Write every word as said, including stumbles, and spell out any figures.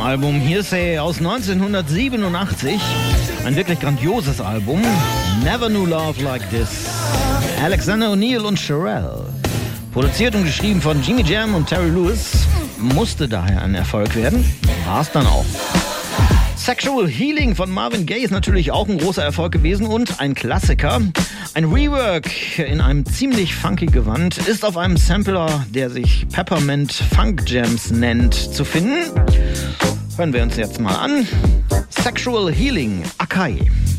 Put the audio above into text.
Album Hearsay aus neunzehnhundertsiebenundachtzig. Ein wirklich grandioses Album. Never Knew Love Like This. Alexander O'Neal und Cherrelle. Produziert und geschrieben von Jimmy Jam und Terry Lewis. Musste daher ein Erfolg werden. War es dann auch. Sexual Healing von Marvin Gaye ist natürlich auch ein großer Erfolg gewesen und ein Klassiker. Ein Rework in einem ziemlich funky Gewand ist auf einem Sampler, der sich Peppermint Funk Jams nennt, zu finden. Hören wir uns jetzt mal an. Sexual Healing, Akai.